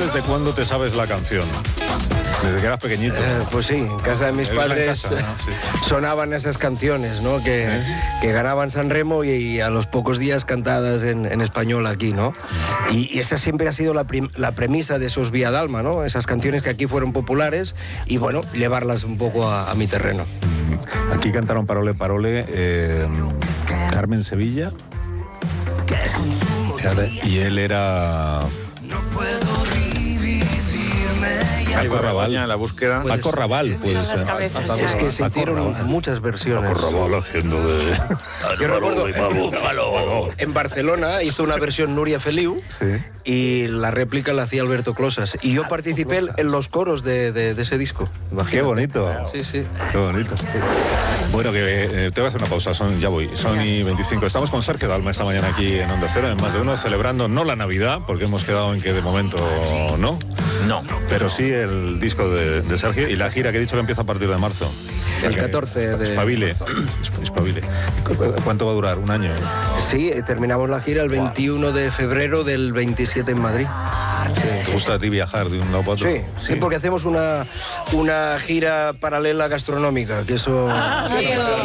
¿desde cuándo te sabes la canción? Desde que eras pequeñito. Pues sí, en casa de mis padres sonaban esas canciones, ¿no? Que ganaban San Remo y a los pocos días cantadas en español aquí, ¿no? Y esa siempre ha sido la premisa de esos Vía Dalma, ¿no? Esas canciones que aquí fueron populares y, bueno, llevarlas un poco a mi terreno. Aquí cantaron Parole Parole Carmen Sevilla. Y él era... Paco Raval. La búsqueda. Paco Raval, pues. Es que se hicieron muchas versiones. Paco Raval haciendo de... Yo recuerdo, en Barcelona hizo una versión Núria Feliu, sí, y la réplica la hacía Alberto Closas. Y yo participé en los coros de ese disco. Imagínate. Qué bonito. Sí, sí. Qué bonito. Bueno, que te voy a hacer una pausa, ya voy. Son y 25. Estamos con Sergio Dalma esta mañana aquí en Onda Cero, en Más de Uno, celebrando no la Navidad, porque hemos quedado en que de momento no. No. Pero sí el disco de Sergio y la gira que he dicho que empieza a partir de marzo. El 14 de... Espabile. ¿Cuánto va a durar? ¿Un año? Sí, terminamos la gira el 21 de febrero del 27 en Madrid. ¿Te gusta a ti viajar de un lado para otro? Sí, porque hacemos una gira paralela gastronómica, que eso... Sí,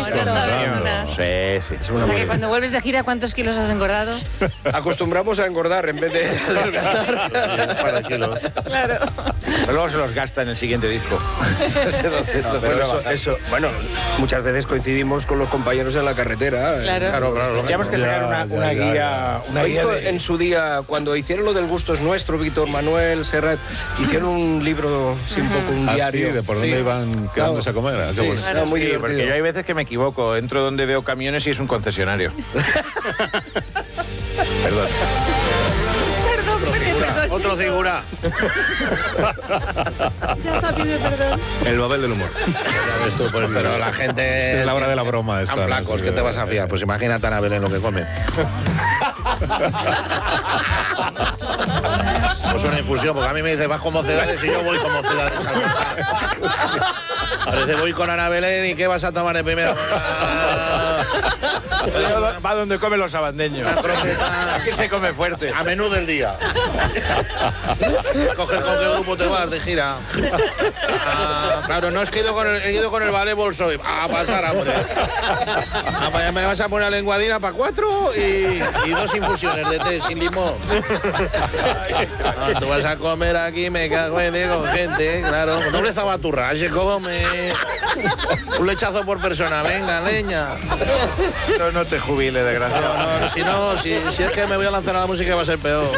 es una que cuando vuelves de gira, ¿cuántos kilos has engordado? Acostumbramos a engordar en vez de adelgazar. Para kilos. Claro. Pero luego se los gasta en el siguiente disco. Bueno, muchas veces coincidimos con los compañeros en la carretera. Claro. Tenemos que sacar una guía. En su día, cuando hicieron lo del Gusto es Nuestro, Víctor Manuel, Serrat, hicieron un libro, un poco un diario. Sí, de por dónde iban quedándose a comer. Qué bueno. Era muy divertido. Porque yo hay veces que me equivoco. Entro donde veo camiones y es un concesionario. Perdón. Otro figura. Ya está, pide perdón. El Babel del humor. Pero la gente... Es la hora de la broma esta. Están flacos, ¿qué te vas a fiar? Pues imagínate a Ana Belén lo que come. Pues una infusión, porque a mí me dice vas con Mocedades y yo voy con Mocedades. Parece voy con Ana Belén y ¿qué vas a tomar de primera? Va donde comen los sabandeños. Aquí se come fuerte. A menú del día. Coger con qué grupo te vas de gira. Claro, no es que he ido con el ballet Bolshoi. A pasar hambre. Me vas a poner lenguadina para 4 y 2 infusiones de té sin limón. Tú vas a comer aquí, me cago en con gente, claro. Doble zabaturra, se come. Un lechazo por persona, venga, leña. No te jubiles, desgraciado. Si es que me voy a lanzar a la música va a ser peor.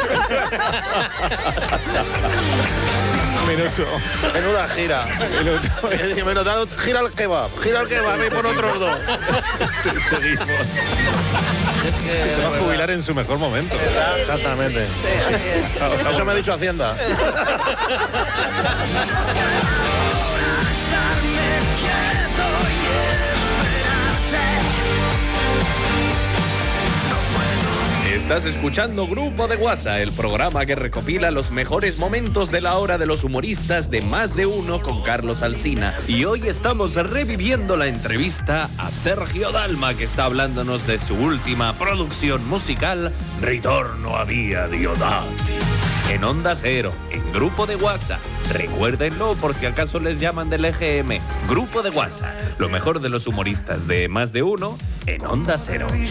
Minuto. Menuda gira. Gira el kebab y pon otros 2. Seguimos. Se va a jubilar en su mejor momento. Exactamente. Eso me ha dicho Hacienda. Estás escuchando Grupo de WhatsApp, el programa que recopila los mejores momentos de la hora de los humoristas de Más de Uno con Carlos Alsina. Y hoy estamos reviviendo la entrevista a Sergio Dalma, que está hablándonos de su última producción musical, Ritorno a Via Diodati. En Onda Cero, en Grupo de WhatsApp. Recuérdenlo por si acaso les llaman del EGM. Grupo de WhatsApp, lo mejor de los humoristas de Más de Uno en Onda Cero.